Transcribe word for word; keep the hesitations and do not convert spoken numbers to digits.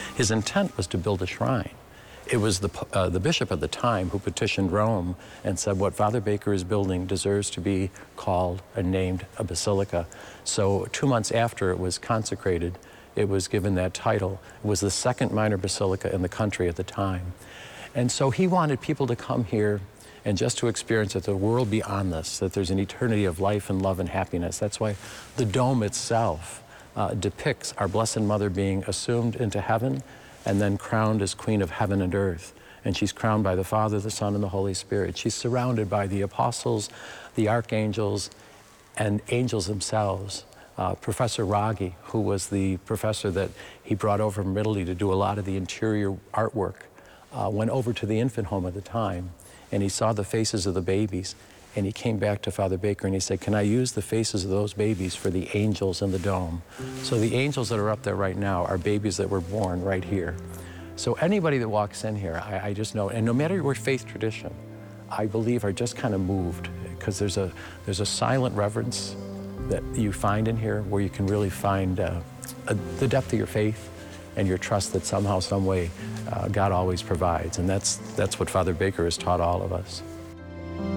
His intent was to build a shrine. It was the, uh, the bishop at the time who petitioned Rome and said what Father Baker is building deserves to be called and named a basilica. So two months after it was consecrated, it was given that title. It was the second minor basilica in the country at the time. And so he wanted people to come here and just to experience that the world beyond this, that there's an eternity of life and love and happiness. That's why the dome itself uh, depicts our Blessed Mother being assumed into heaven and then crowned as Queen of Heaven and Earth. And she's crowned by the Father, the Son, and the Holy Spirit. She's surrounded by the apostles, the archangels, and angels themselves. Uh, Professor Raggi, who was the professor that he brought over from Italy to do a lot of the interior artwork, uh, went over to the infant home at the time, and he saw the faces of the babies, and he came back to Father Baker and he said, can I use the faces of those babies for the angels in the dome? So the angels that are up there right now are babies that were born right here. So anybody that walks in here, I, I just know, and no matter your faith tradition, I believe are just kind of moved, because there's a, there's a silent reverence that you find in here where you can really find uh, a, the depth of your faith and your trust that somehow, some way, uh, God always provides. And that's, that's what Father Baker has taught all of us.